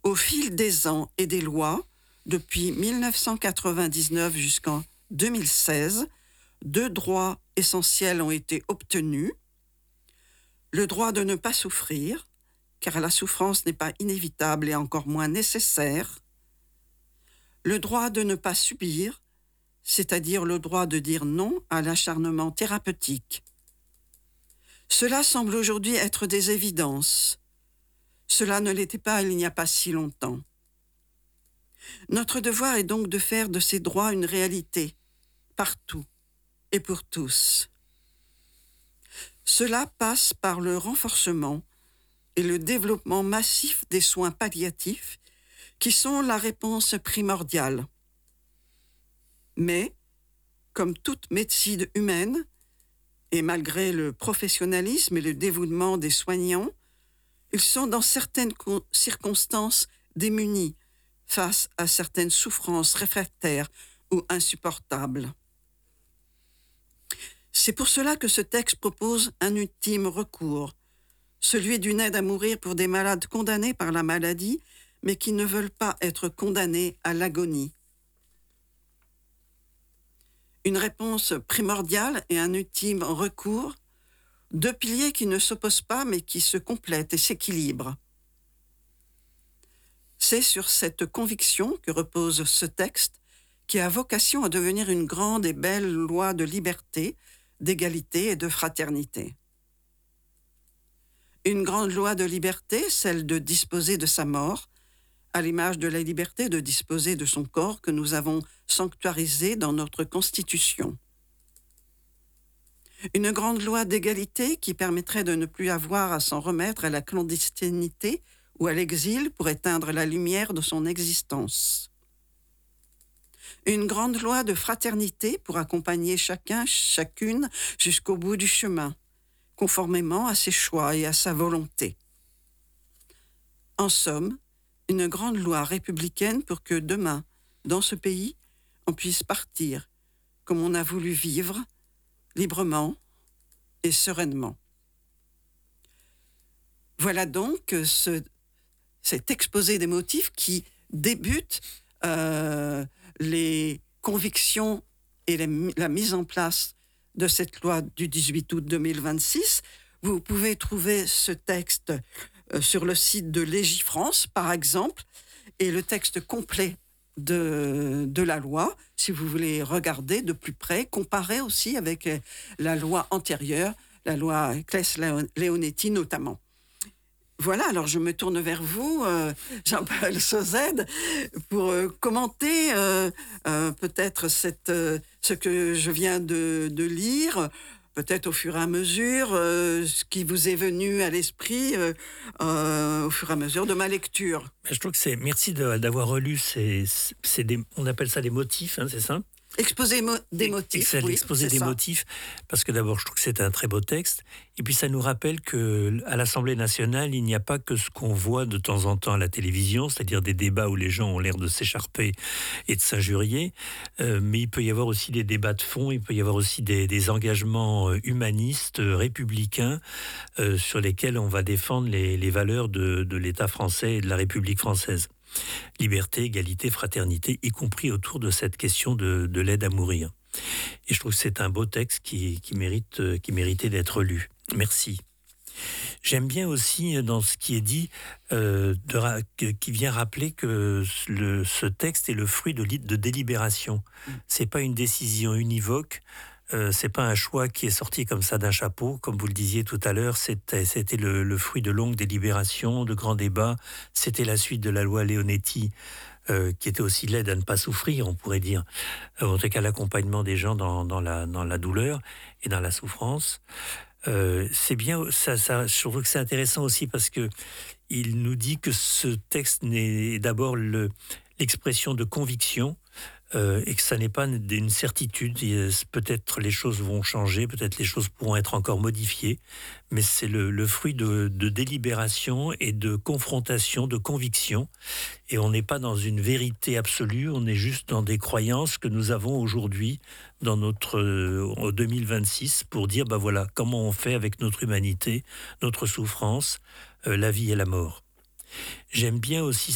Au fil des ans et des lois, depuis 1999 jusqu'en 2016, 2 droits essentiels ont été obtenus. Le droit de ne pas souffrir, car la souffrance n'est pas inévitable et encore moins nécessaire. Le droit de ne pas subir, c'est-à-dire le droit de dire non à l'acharnement thérapeutique. Cela semble aujourd'hui être des évidences. Cela ne l'était pas il n'y a pas si longtemps. Notre devoir est donc de faire de ces droits une réalité, partout et pour tous. Cela passe par le renforcement et le développement massif des soins palliatifs qui sont la réponse primordiale. Mais, comme toute médecine humaine, et malgré le professionnalisme et le dévouement des soignants, ils sont dans certaines circonstances démunis face à certaines souffrances réfractaires ou insupportables. C'est pour cela que ce texte propose un ultime recours, celui d'une aide à mourir pour des malades condamnés par la maladie, mais qui ne veulent pas être condamnés à l'agonie. Une réponse primordiale et un ultime recours, 2 piliers qui ne s'opposent pas mais qui se complètent et s'équilibrent. C'est sur cette conviction que repose ce texte qui a vocation à devenir une grande et belle loi de liberté, d'égalité et de fraternité. Une grande loi de liberté, celle de disposer de sa mort, à l'image de la liberté de disposer de son corps que nous avons sanctuarisé dans notre Constitution. Une grande loi d'égalité qui permettrait de ne plus avoir à s'en remettre à la clandestinité ou à l'exil pour éteindre la lumière de son existence. Une grande loi de fraternité pour accompagner chacun, chacune jusqu'au bout du chemin, conformément à ses choix et à sa volonté. En somme, une grande loi républicaine pour que demain, dans ce pays, on puisse partir comme on a voulu vivre, librement et sereinement. Voilà donc cet exposé des motifs qui débute les convictions et la mise en place de cette loi du 18 août 2026. Vous pouvez trouver ce texte sur le site de Légifrance, par exemple, et le texte complet de la loi, si vous voulez regarder de plus près, comparer aussi avec la loi antérieure, la loi Claes-Leonetti notamment. Voilà, alors je me tourne vers vous, Jean-Paul Sauzet, pour commenter peut-être ce que je viens de lire, peut-être au fur et à mesure, ce qui vous est venu à l'esprit au fur et à mesure de ma lecture. Je trouve que merci d'avoir relu on appelle ça des motifs, hein, c'est ça ? Exposé des motifs. C'est l'exposé des motifs, parce que d'abord, je trouve que c'est un très beau texte. Et puis, ça nous rappelle qu'à l'Assemblée nationale, il n'y a pas que ce qu'on voit de temps en temps à la télévision, c'est-à-dire des débats où les gens ont l'air de s'écharper et de s'injurier. Mais il peut y avoir aussi des débats de fond, il peut y avoir aussi des engagements humanistes, républicains, sur lesquels on va défendre les valeurs de l'État français et de la République française. Liberté, égalité, fraternité, y compris autour de cette question de l'aide à mourir. Et je trouve que c'est un beau texte qui méritait d'être lu. Merci. J'aime bien aussi dans ce qui est dit, qui vient rappeler que ce texte est le fruit de délibération. C'est pas une décision univoque. C'est pas un choix qui est sorti comme ça d'un chapeau, comme vous le disiez tout à l'heure. C'était le fruit de longues délibérations, de grands débats. C'était la suite de la loi Leonetti, qui était aussi l'aide à ne pas souffrir, on pourrait dire. En tout cas, l'accompagnement des gens dans la douleur et dans la souffrance. C'est bien, je trouve que c'est intéressant aussi parce que il nous dit que ce texte n'est d'abord l'expression de conviction. Et que ça n'est pas une certitude. Peut-être les choses vont changer, peut-être les choses pourront être encore modifiées, mais c'est le fruit de délibération et de confrontation, de conviction. Et on n'est pas dans une vérité absolue, on est juste dans des croyances que nous avons aujourd'hui dans en 2026 pour dire, voilà, comment on fait avec notre humanité, notre souffrance, la vie et la mort. J'aime bien aussi